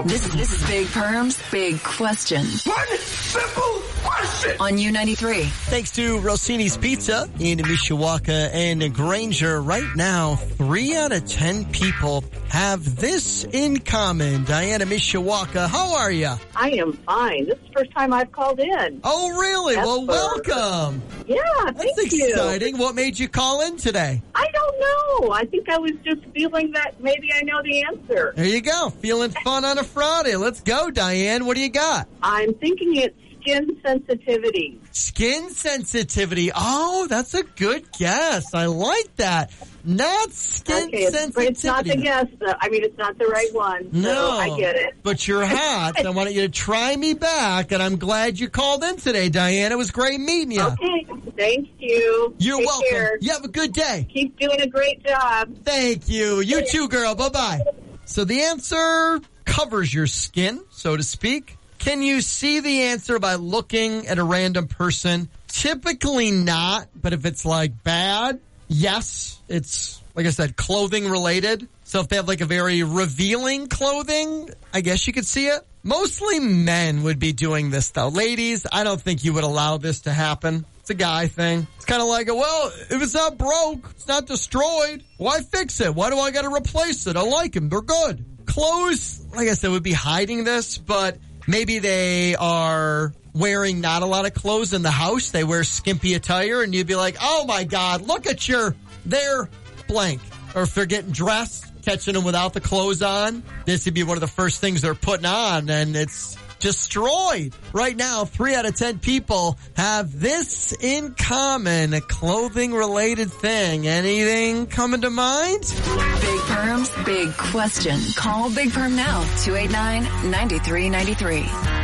This is Big Perm's Big Question. One simple question. On U93. Thanks to Rossini's Pizza in Mishawaka and Granger. Right now, 3 out of 10 people have this in common. Diana Mishawaka, how are you? I am fine. This is the first time I've called in. Oh, really? Yes, well, welcome. Yeah, That's thank you. exciting. What made you call in today? I don't know. I think I was just feeling that maybe I know the answer. There you go. Feeling fun on a Friday. Let's go, Diane. What do you got? I'm thinking it's skin sensitivity. Skin sensitivity. Oh, that's a good guess. I like that. Not skin sensitivity. But it's not the guess. It's not the right one. So No. I get it. But you're hot. I wanted you to try me back, and I'm glad you called in today, Diane. It was great meeting you. Okay. Thank you. You're Take welcome. care. You have a good day. Keep doing a great job. Thank you. You too, girl. Bye-bye. So the answer covers your skin, so to speak. Can you see the answer by looking at a random person? Typically not, but if it's like bad, yes. It's, like I said, clothing related. So if they have like a very revealing clothing, I guess you could see it. Mostly men would be doing this though. Ladies, I don't think you would allow this to happen. It's a guy thing. It's kind of like, well, if it's not broke, it's not destroyed, why fix it? Why do I got to replace it? I like them. They're good. Clothes, like I said, would be hiding this, but maybe they are wearing not a lot of clothes in the house. They wear skimpy attire, and you'd be like, oh my God, look at they're blank. Or if they're getting dressed, catching them without the clothes on, this would be one of the first things they're putting on, and it's destroyed. Right now, 3 out of 10 people have this in common, a clothing-related thing. Anything coming to mind? Big Perm's Big Question. Call Big Perm now, 289-9393.